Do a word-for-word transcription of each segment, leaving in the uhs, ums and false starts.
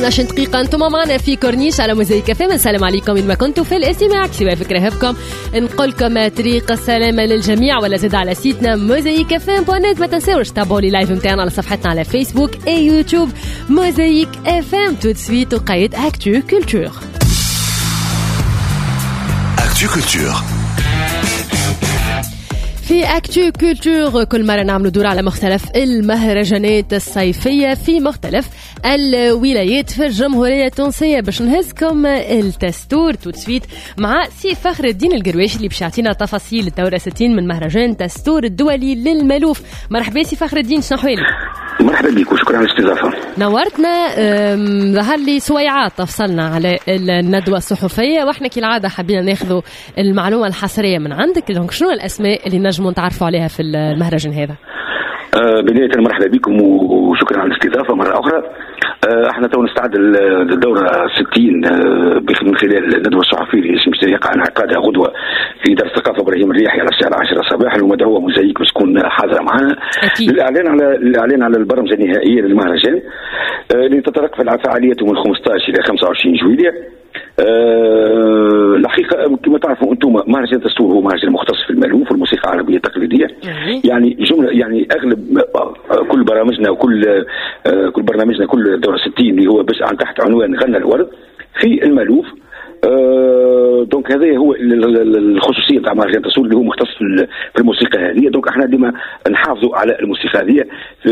عشرين دقيقة انتم معنا في كورنيش على موزايك اف ام. السلام عليكم من ما كنتوا في الاستماع. سواء فكرة هبكم نقولكم طريق السلامة للجميع ولا زاد على سيتنا موزايك اف ام بوانت. ما تنساوش تابعوا لي لايف متاعنا على صفحتنا على فيسبوك اي يوتيوب موزايك اف ام. تو سويت وقايد اكتو كولتور. اكتو كولتور في أكتو كولتور كل مرة نعمل دور على مختلف المهرجانات الصيفية في مختلف الولايات في الجمهورية التونسية باش نهزكم التستور توتسويت مع سي فخر الدين القرويش اللي باش يعطينا تفاصيل الدورة ستين من مهرجان تستور الدولي للملوف. مرحبا سي فخر الدين، شنو أحوالك؟ مرحبا بك وشكرا على الاستضافة. نورتنا. ظهر لي سويعات تفصلنا على الندوة الصحفية واحنا كالعادة حبينا ناخذوا المعلومة الحصرية من عندك. دونك شنو الأسماء اللي نجموا نتعرفوا عليها في المهرجان هذا؟ آه بداية مرحبا بكم وشكرا على الاستضافة مرة أخرى. آه احنا تو نستعد للدورة ستين آه من خلال الندوة الصحفية اللي يقع انعقادها غدوة في دار الثقافة إبراهيم الرياحي على الساعة عشرة صباحا، ومدعوة موزايك باش تكون حاضرة معنا للإعلان على الإعلان على البرمجة النهائية للمهرجان آه اللي تترقب فعاليته من خمسة عشر إلى خمسة وعشرين جويلية. أه الحقيقة كما تعرفوا أنتم مهرجان تستور هو مهرجان مختص في المألوف والموسيقى العربية التقليدية. يعني جملة يعني أغلب كل برامجنا وكل أه كل برنامجنا كل دورة ستين اللي هو بس عن تحت عنوان غنى الورد في المألوف. أه دونك هذا هو الخصوصية تاع مهرجان تستور اللي هو مختص في الموسيقى هذه. دونك احنا ديما نحافظوا على الموسيقى هذه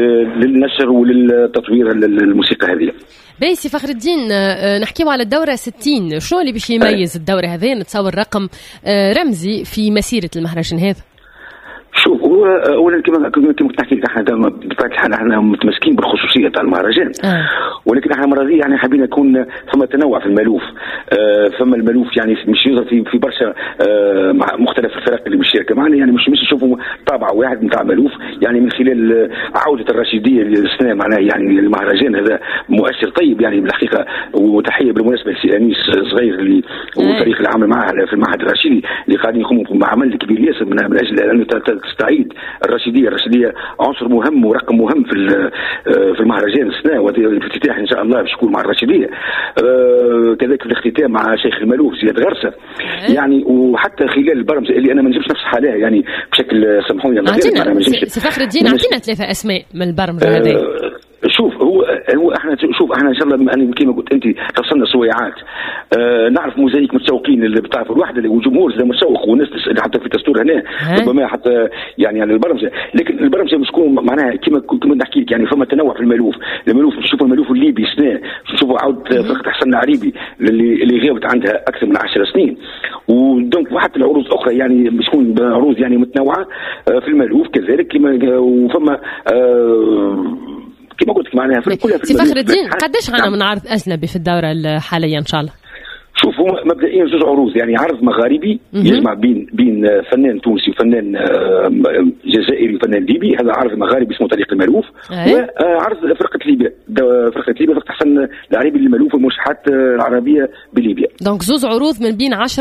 للنشر وللتطوير الموسيقى هذه. بيسي فخر الدين، نحكيو على الدورة ستين، شو اللي باش يميز الدورة هذه نتصور رقم رمزي في مسيرة المهرجان هذا؟ شوف هو اولا كما كما تحكي لك احنا بطبيعه الحال احنا متمسكين بالخصوصيه تاع المهرجان آه. ولكن احنا المره دي يعني حابين يكون ثم تنوع في المالوف. آه ثم المالوف يعني مش يظهر في في برشا آه مع مختلف الفرق اللي مشاركه معنا. يعني مش مش نشوفوا طابع واحد نتاع مالوف. يعني من خلال عوده الرشيديه للسنه معناها يعني المهرجان هذا مؤشر طيب يعني بالحقيقه. وتحيه بالمناسبه لسي انيس صغير اللي وفريق العمل معها في المعهد الرشيدي اللي قاعدين يقوموا بعمل كبير ياسر من اجل ان تستعيد الرشيدية. الرشيدية عنصر مهم ورقم مهم في في المهرجان السنة والافتتاح إن شاء الله باش يكون مع الرشيدية. كذلك في الاختتام مع شيخ الملوك زياد غرسة. يعني وحتى خلال البرمجة اللي أنا ما نجمش نفس حالها يعني بشكل سامحوني الله غير سي فخر الدين أعطينا ثلاثة أسماء من البرمجة هذه. شوف هو هو احنا شوف احنا ان شاء الله انا كما قلت انت توصلنا سويعات. اه نعرف موزايك متسوقين اللي بتعرف الوحده والجمهور زي متسوق والناس حتى في تستور هنا ربما حتى يعني على البرمجه. لكن البرمجه مش تكون معناها كما كما نحكي لك يعني فما تنوع في المالوف. المالوف نشوفوا المالوف الليبي سنه، نشوفوا عود فرقه حسن العريبي اللي اللي غابت عندها اكثر من عشر سنين. ودونك وحتى العروض اخرى يعني باش تكون عروض يعني متنوعه في المالوف كذلك كما وفما اه كما قلت معناها في كلها في سي فخر الدين. قداش عنا من عرض أجنبي في الدورة حاليا إن شاء الله؟ شوف هو مبدئيا زوج عروض يعني عرض مغاربي يجمع بين بين فنان تونسي وفنان جزائري وفنان ليبي. هذا عرض مغاربي اسمه طريق المالوف. وعرض فرقة ليبيا فرقة ليبيا فرقة حسن العريبي للمالوف والمرشحات العربية بليبيا. دونك زوج عروض من بين عشر